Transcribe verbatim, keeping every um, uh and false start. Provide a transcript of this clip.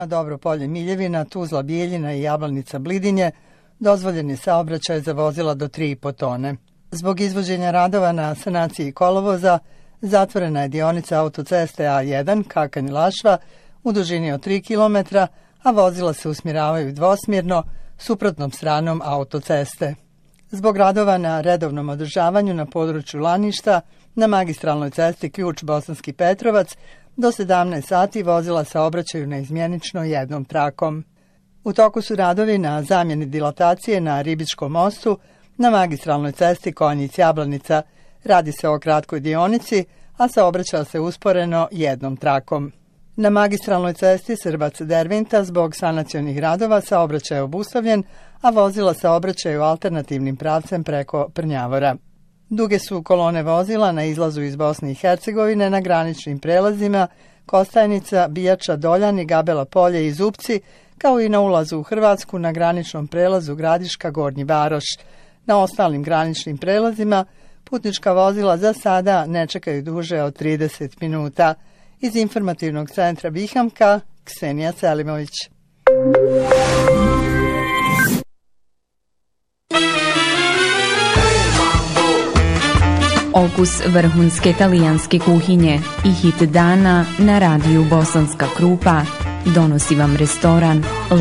Dobro Polje Miljevina, Tuzla Bijeljina i Jablanica Blidinje dozvoljeni saobraćaj za vozila do tri i po tone. Zbog izvođenja radova na sanaciji kolovoza zatvorena je dionica autoceste A jedan Kakanj-Lašva u dužini od tri kilometra, a vozila se usmjeravaju dvosmjerno suprotnom stranom autoceste. Zbog radova na redovnom održavanju na području Laništa na magistralnoj cesti Ključ Bosanski Petrovac do sedamnaest sati vozila saobraćaju neizmjenično jednom trakom. U toku su radovi na zamjeni dilatacije na Ribičkom mostu na magistralnoj cesti Konjic-Jablanica. Radi se o kratkoj dionici, a saobraća se usporeno jednom trakom. Na magistralnoj cesti Srbac-Dervinta zbog sanacionih radova saobraćaj je obustavljen, a vozila saobraćaju alternativnim pravcem preko Prnjavora. Duge su kolone vozila na izlazu iz Bosne i Hercegovine na graničnim prelazima Kostajnica, Bijača, Doljani, Gabela Polje i Zupci, kao i na ulazu u Hrvatsku na graničnom prelazu Gradiška, Gornji Varoš. Na ostalim graničnim prelazima putnička vozila za sada ne čekaju duže od trideset minuta. Iz informativnog centra Bihamka, Ksenija Selimović. Okus vrhunske talijanske kuhinje i hit dana na radiju Bosanska Krupa donosi vam restoran